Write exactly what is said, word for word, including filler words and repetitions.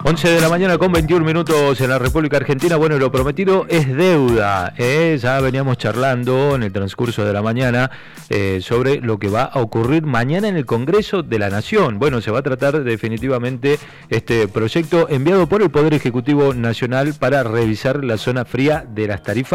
once de la mañana con veintiún minutos en la República Argentina. Bueno, lo prometido es deuda. ¿eh? Ya veníamos charlando en el transcurso de la mañana eh, sobre lo que va a ocurrir mañana en el Congreso de la Nación. Bueno, se va a tratar definitivamente este proyecto enviado por el Poder Ejecutivo Nacional para revisar la zona fría de las tarifas